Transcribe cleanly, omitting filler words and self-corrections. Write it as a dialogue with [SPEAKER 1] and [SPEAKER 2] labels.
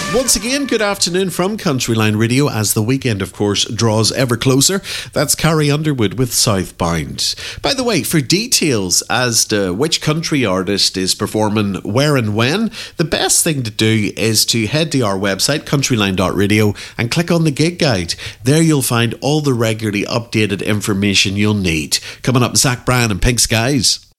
[SPEAKER 1] Once again, good afternoon from Countryline Radio as the weekend, of course, draws ever closer. That's Carrie Underwood with Southbound. By the way, for details as to which country artist is performing where and when, the best thing to do is to head to our website, countryline.radio, and click on the gig guide. There you'll find all the regularly updated information you'll need. Coming up, Zach Bryan and Pink Skies.